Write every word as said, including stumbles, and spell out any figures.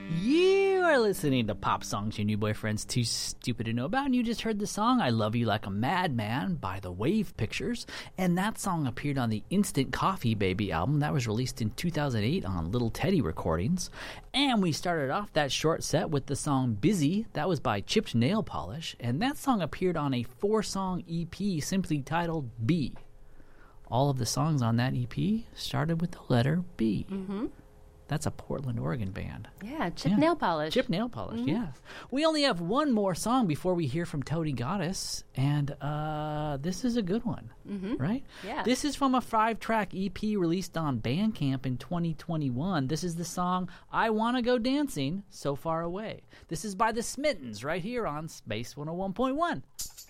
You are listening to Pop Songs Your New Boyfriend's Too Stupid to Know About, and you just heard the song I Love You Like a Madman by the Wave Pictures, and that song appeared on the Instant Coffee Baby album that was released in two thousand eight on Little Teddy Recordings. And we started off that short set with the song Busy, that was by Chipped Nail Polish, and that song appeared on a four-song E P simply titled B. All of the songs on that E P started with the letter B. Mm-hmm. That's a Portland, Oregon band. Yeah, Chip yeah. Nail Polish. Chip Nail Polish, mm-hmm. yeah. We only have one more song before we hear from Toady Goddess, and uh, this is a good one, mm-hmm. right? Yeah. This is from a five-track E P released on Bandcamp in twenty twenty-one. This is the song I Wanna Go Dancing, So Far Away. This is by the Smittens right here on Space one oh one point one.